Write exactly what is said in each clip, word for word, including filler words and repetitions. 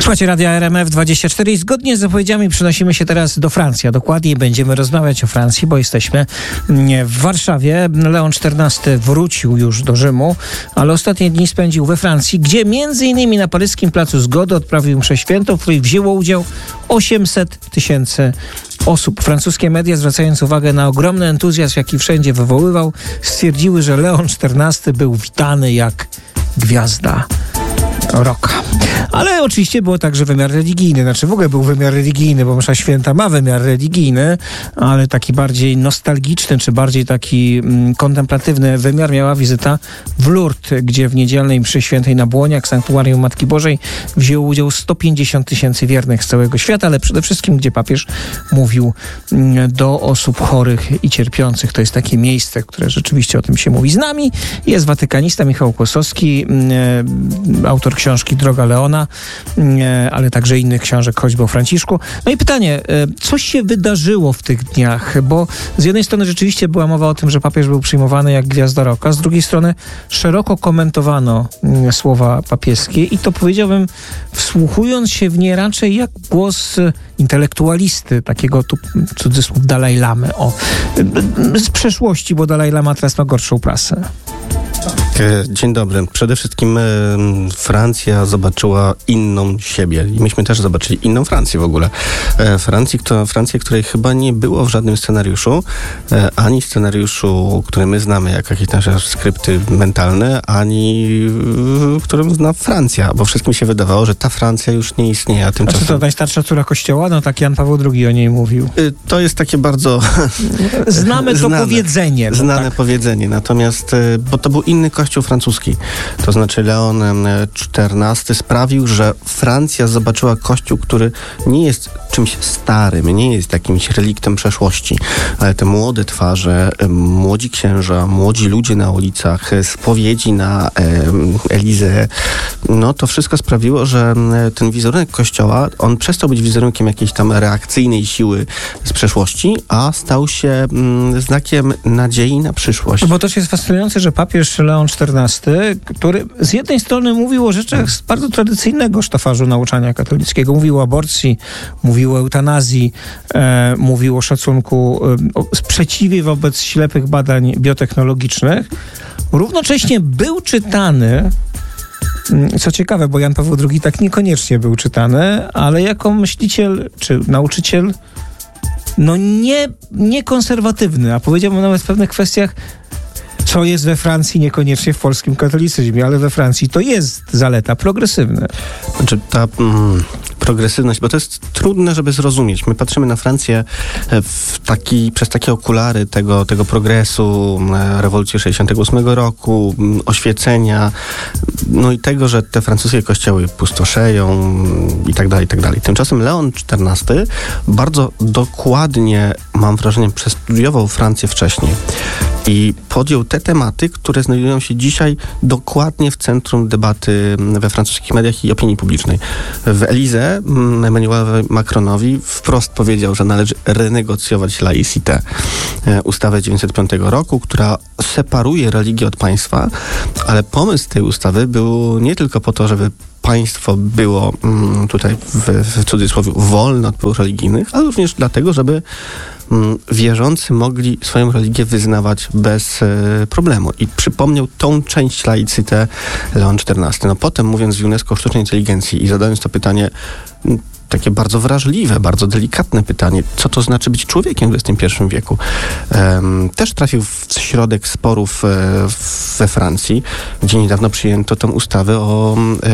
Słuchajcie Radia R M F dwadzieścia cztery i zgodnie z zapowiedziami przenosimy się teraz do Francji. A dokładniej będziemy rozmawiać o Francji, bo jesteśmy w Warszawie. Leon czternasty wrócił już do Rzymu, ale ostatnie dni spędził we Francji, gdzie między innymi na paryskim Placu Zgody odprawił mszę świętą, w której wzięło udział osiemset tysięcy osób. Francuskie media, zwracając uwagę na ogromny entuzjazm, jaki wszędzie wywoływał, stwierdziły, że Leon czternasty był witany jak gwiazda rocka. Ale oczywiście było także wymiar religijny. Znaczy w ogóle był wymiar religijny, bo msza święta ma wymiar religijny, ale taki bardziej nostalgiczny, czy bardziej taki mm, kontemplatywny wymiar miała wizyta w Lourdes, gdzie w niedzielnej mszy świętej na Błoniach, sanktuarium Matki Bożej, wzięło udział sto pięćdziesiąt tysięcy wiernych z całego świata, ale przede wszystkim, gdzie papież mówił mm, do osób chorych i cierpiących. To jest takie miejsce, które rzeczywiście o tym się mówi. Z nami jest watykanista Michał Kłosowski, mm, autor książki Droga Leona, ale także innych książek, choćby o Franciszku. No i pytanie, co się wydarzyło w tych dniach? Bo z jednej strony rzeczywiście była mowa o tym, że papież był przyjmowany jak gwiazda rocka, z drugiej strony szeroko komentowano słowa papieskie i to, powiedziałbym, wsłuchując się w nie raczej jak głos intelektualisty, takiego tu cudzysłów Dalaj Lamy. O, z przeszłości, bo Dalaj Lama teraz ma gorszą prasę. Dzień dobry. Przede wszystkim e, Francja zobaczyła inną siebie i myśmy też zobaczyli inną Francję w ogóle. E, Francji, kto, Francję, której chyba nie było w żadnym scenariuszu, e, ani scenariuszu, który my znamy jako jakieś nasze skrypty mentalne, ani w którym zna Francja, bo wszystkim się wydawało, że ta Francja już nie istnieje. A tymczasem... A czy to najstarsza córa Kościoła? No tak Jan Paweł drugi o niej mówił. E, to jest takie bardzo... Znamy to znane, powiedzenie. No znane tak. powiedzenie, natomiast, e, bo to był inny kościół francuski. To znaczy Leon czternasty sprawił, że Francja zobaczyła kościół, który nie jest czymś starym, nie jest jakimś reliktem przeszłości, ale te młode twarze, młodzi księża, młodzi ludzie na ulicach, spowiedzi na Elizę, no to wszystko sprawiło, że ten wizerunek kościoła, on przestał być wizerunkiem jakiejś tam reakcyjnej siły z przeszłości, a stał się znakiem nadziei na przyszłość. Bo to jest fascynujące, że papież Leon czternasty, który z jednej strony mówił o rzeczach z bardzo tradycyjnego sztafażu nauczania katolickiego. Mówił o aborcji, mówił o eutanazji, e, mówił o szacunku, e, o sprzeciwie wobec ślepych badań biotechnologicznych. Równocześnie był czytany, co ciekawe, bo Jan Paweł drugi tak niekoniecznie był czytany, ale jako myśliciel czy nauczyciel no nie, nie konserwatywny, a powiedziałbym nawet w pewnych kwestiach, co jest we Francji, niekoniecznie w polskim katolicyzmie, ale we Francji to jest zaleta progresywna. Znaczy ta mm, progresywność, bo to jest trudne, żeby zrozumieć. My patrzymy na Francję w taki, przez takie okulary tego, tego progresu, rewolucji sześćdziesiątego ósmego roku, oświecenia, no i tego, że te francuskie kościoły pustoszeją i tak dalej, i tak dalej. Tymczasem Leon czternasty bardzo dokładnie, mam wrażenie, przestudiował Francję wcześniej i podjął te tematy, które znajdują się dzisiaj dokładnie w centrum debaty we francuskich mediach i opinii publicznej. W Elizę Emmanuelowi Macronowi wprost powiedział, że należy renegocjować laïcité, ustawę dziewięćset piątego roku, która separuje religię od państwa, ale pomysł tej ustawy był nie tylko po to, żeby państwo było mm, tutaj w, w cudzysłowie wolne od wpływów religijnych, ale również dlatego, żeby mm, wierzący mogli swoją religię wyznawać bez e, problemu. I przypomniał tą część laicite Leon czternasty. No potem, mówiąc w UNESCO o sztucznej inteligencji i zadając to pytanie, m, takie bardzo wrażliwe, bardzo delikatne pytanie, co to znaczy być człowiekiem w dwudziestym pierwszym wieku. Um, też trafił w środek sporów e, we Francji, gdzie niedawno przyjęto tę ustawę o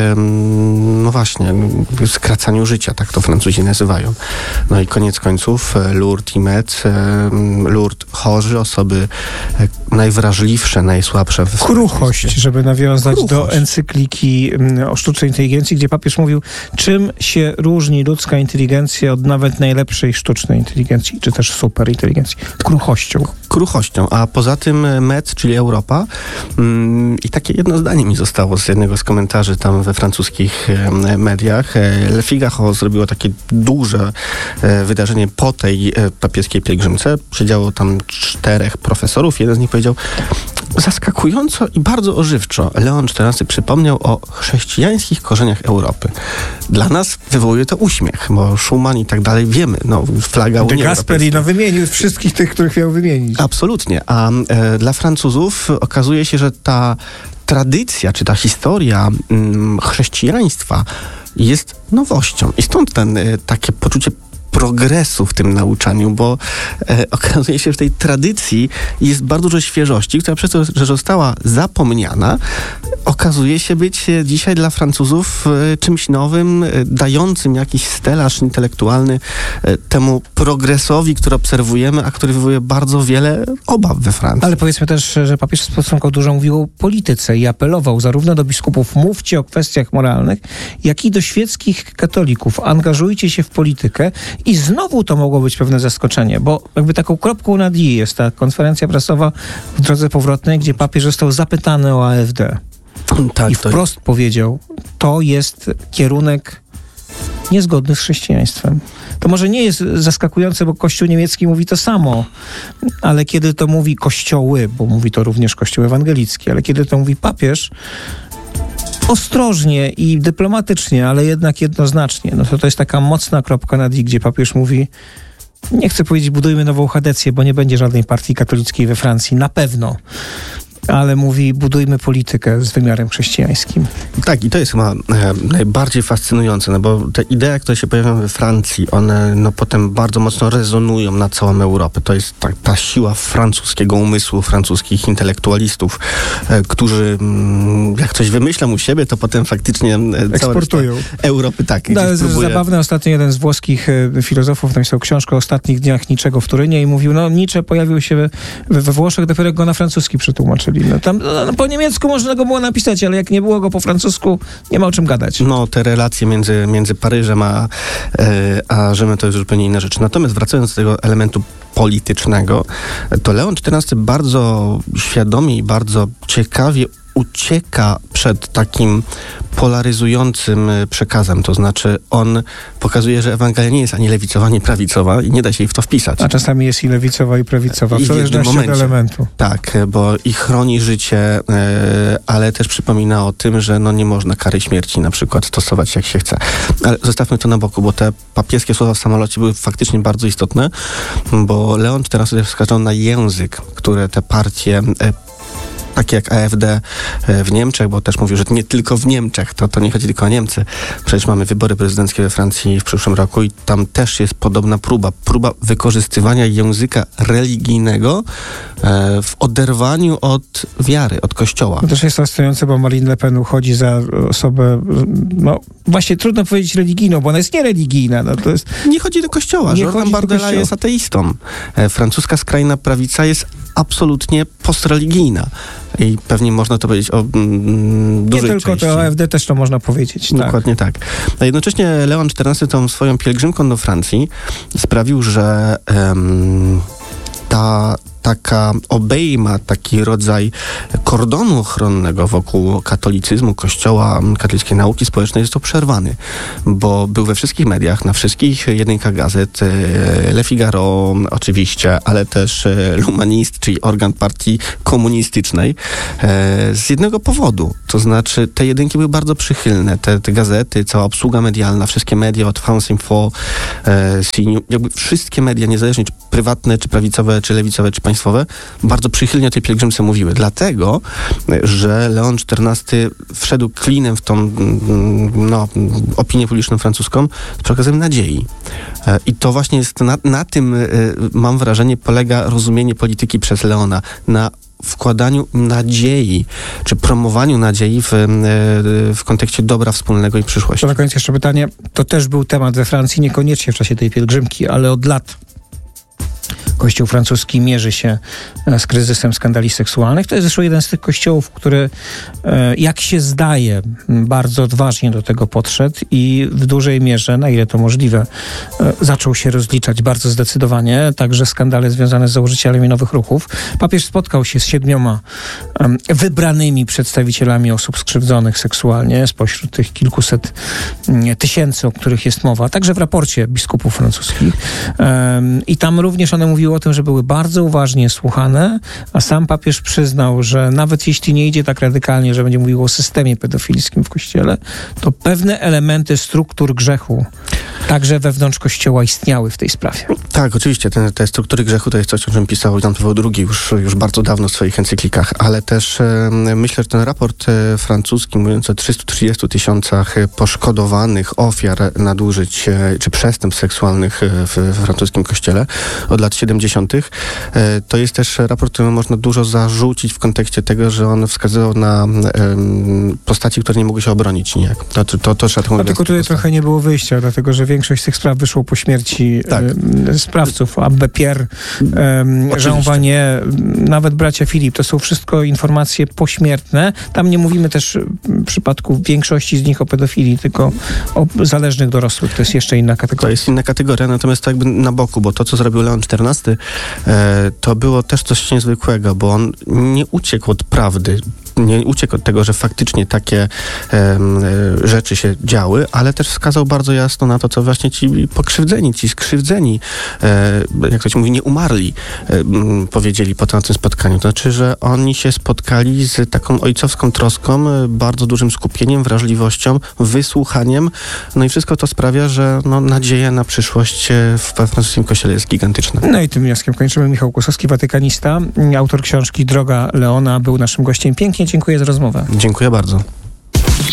um, no właśnie, skracaniu życia, tak to Francuzi nazywają. No i koniec końców Lourdes i Metz, um, Lourdes chorzy, osoby e, najwrażliwsze, najsłabsze. W Kruchość, żeby nawiązać Kruchość. do encykliki o sztucznej inteligencji, gdzie papież mówił, czym się różni ludzka inteligencja od nawet najlepszej sztucznej inteligencji, czy też superinteligencji. Kruchością. Kruchością. A poza tym Metz, czyli Europa, mm, i takie jedno zdanie mi zostało z jednego z komentarzy tam we francuskich e, mediach. Le Figaro zrobiło takie duże e, wydarzenie po tej e, papieskiej pielgrzymce. Siedziało tam czterech profesorów. Jeden z nich powiedział, zaskakująco i bardzo ożywczo Leon czternasty przypomniał o chrześcijańskich korzeniach Europy. Dla nas wywołuje to uśmiech, bo Schuman i tak dalej wiemy, no flaga Unii De Gasperi no wymienił wszystkich tych, których miał wymienić. Absolutnie, a e, dla Francuzów okazuje się, że ta tradycja, czy ta historia mm, chrześcijaństwa jest nowością i stąd ten, e, takie poczucie progresu w tym nauczaniu, bo e, okazuje się, że w tej tradycji jest bardzo dużo świeżości, która przez to, że została zapomniana, okazuje się być dzisiaj dla Francuzów e, czymś nowym, e, dającym jakiś stelaż intelektualny e, temu progresowi, który obserwujemy, a który wywołuje bardzo wiele obaw we Francji. Ale powiedzmy też, że papież stosunkowo dużo mówił o polityce i apelował zarówno do biskupów, mówcie o kwestiach moralnych, jak i do świeckich katolików. Angażujcie się w politykę. I znowu to mogło być pewne zaskoczenie, bo jakby taką kropką nad i jest ta konferencja prasowa w drodze powrotnej, gdzie papież został zapytany o A F D. Tak, I wprost to... powiedział, to jest kierunek niezgodny z chrześcijaństwem. To może nie jest zaskakujące, bo Kościół niemiecki mówi to samo, ale kiedy to mówi kościoły, bo mówi to również Kościół ewangelicki, ale kiedy to mówi papież, ostrożnie i dyplomatycznie, ale jednak jednoznacznie. No to to jest taka mocna kropka nad i, gdzie papież mówi, nie chcę powiedzieć budujmy nową chadecję, bo nie będzie żadnej partii katolickiej we Francji, na pewno. Ale mówi, budujmy politykę z wymiarem chrześcijańskim. Tak, i to jest chyba e, najbardziej fascynujące, no bo te idee, które się pojawiają we Francji, one no potem bardzo mocno rezonują na całą Europę. To jest ta, ta siła francuskiego umysłu, francuskich intelektualistów, e, którzy mm, jak coś wymyślą u siebie, to potem faktycznie e, eksportują. Europy tak. No, ale próbuje... Zabawne, ostatnio jeden z włoskich e, filozofów napisał książkę o ostatnich dniach Nietzschego w Turynie i mówił, no Nietzsche pojawił się we, we Włoszech, dopiero go na francuski przetłumaczyli. No, tam, no, po niemiecku można go było napisać, ale jak nie było go po francusku, nie ma o czym gadać. No, te relacje między, między Paryżem a, e, a Rzymem to jest zupełnie inna rzecz. Natomiast wracając do tego elementu politycznego, to Leon czternasty bardzo świadomie i bardzo ciekawie ucieka przed takim polaryzującym przekazem, to znaczy on pokazuje, że Ewangelia nie jest ani lewicowa, ani prawicowa i nie da się jej w to wpisać. A czasami jest i lewicowa, i prawicowa, w zależności od elementu. Tak, bo i chroni życie, ale też przypomina o tym, że no nie można kary śmierci na przykład stosować jak się chce. Ale zostawmy to na boku, bo te papieskie słowa w samolocie były faktycznie bardzo istotne, bo Leon czternasty wskazał na język, które te partie takie jak A F D w Niemczech, bo też mówił, że nie tylko w Niemczech, to, to nie chodzi tylko o Niemcy. Przecież mamy wybory prezydenckie we Francji w przyszłym roku i tam też jest podobna próba. Próba wykorzystywania języka religijnego e, w oderwaniu od wiary, od Kościoła. To też jest fascynujące, bo Marine Le Pen uchodzi za osobę, no właśnie trudno powiedzieć religijną, bo ona jest niereligijna. No, to jest... Nie chodzi do Kościoła. Jordan Bardella jest ateistą. E, francuska skrajna prawica jest absolutnie postreligijna. I pewnie można to powiedzieć o mm, dużej Nie tylko części. to A F D też to można powiedzieć. Dokładnie tak. tak. A jednocześnie Leon czternasty tą swoją pielgrzymką do Francji sprawił, że um, ta taka obejma, taki rodzaj kordonu ochronnego wokół katolicyzmu, kościoła, katolickiej nauki społecznej jest to przerwany, bo był we wszystkich mediach, na wszystkich jedynkach gazet, Le Figaro oczywiście, ale też L'Humaniste, czyli organ partii komunistycznej, z jednego powodu, to znaczy te jedynki były bardzo przychylne, te, te gazety, cała obsługa medialna, wszystkie media od France Info, CNews, jakby wszystkie media, niezależnie czy prywatne, czy prawicowe, czy lewicowe, czy państwowe, bardzo przychylnie o tej pielgrzymce mówiły. Dlatego, że Leon czternasty wszedł klinem w tą no, opinię publiczną francuską z przekazem nadziei. I to właśnie jest, na, na tym mam wrażenie, polega rozumienie polityki przez Leona. Na wkładaniu nadziei, czy promowaniu nadziei w, w kontekście dobra wspólnego i przyszłości. To na koniec jeszcze pytanie. To też był temat we Francji, niekoniecznie w czasie tej pielgrzymki, ale od lat Kościół francuski mierzy się z kryzysem skandali seksualnych. To jest zresztą jeden z tych kościołów, który, jak się zdaje, bardzo odważnie do tego podszedł i w dużej mierze, na ile to możliwe, zaczął się rozliczać bardzo zdecydowanie, także skandale związane z założycielami nowych ruchów. Papież spotkał się z siedmioma wybranymi przedstawicielami osób skrzywdzonych seksualnie spośród tych kilkuset tysięcy, o których jest mowa, także w raporcie biskupów francuskich. I tam również one mówiły mówił o tym, że były bardzo uważnie słuchane, a sam papież przyznał, że nawet jeśli nie idzie tak radykalnie, że będzie mówił o systemie pedofilskim w Kościele, to pewne elementy struktur grzechu także wewnątrz Kościoła istniały w tej sprawie. Tak, oczywiście. Te, te struktury grzechu to jest coś, o czym pisał Jan Paweł drugi już, już bardzo dawno w swoich encyklikach, ale też e, myślę, że ten raport e, francuski mówiąc o trzystu trzydziestu tysiącach poszkodowanych ofiar nadużyć e, czy przestępstw seksualnych e, w, w francuskim Kościele od lat siedemdziesiątych e, to jest też raport, któremu można dużo zarzucić w kontekście tego, że on wskazywał na e, postaci, które nie mogły się obronić nijak. To, to, to, to trzeba A tylko tutaj trochę nie było wyjścia, dlatego że większość z tych spraw wyszło po śmierci tak. e, sprawców. Abbé Pierre, e, Jean Vanier, nawet bracia Filip. To są wszystko informacje pośmiertne. Tam nie mówimy też w przypadku większości z nich o pedofilii, tylko o zależnych dorosłych. To jest jeszcze inna kategoria. To jest inna kategoria, natomiast to jakby na boku, bo to, co zrobił Leon czternasty, e, to było też coś niezwykłego, bo on nie uciekł od prawdy. Nie uciekł od tego, że faktycznie takie e, e, rzeczy się działy, ale też wskazał bardzo jasno na to, co właśnie ci pokrzywdzeni, ci skrzywdzeni, e, jak ktoś mówi, nie umarli, e, m, powiedzieli po tym, na tym spotkaniu. To znaczy, że oni się spotkali z taką ojcowską troską, e, bardzo dużym skupieniem, wrażliwością, wysłuchaniem, no i wszystko to sprawia, że no, nadzieja na przyszłość w francuskim Kościele jest gigantyczna. No i tym wnioskiem kończymy. Michał Kłosowski, watykanista, autor książki Droga Leona, był naszym gościem. Pięknie dziękuję za rozmowę. Dziękuję bardzo.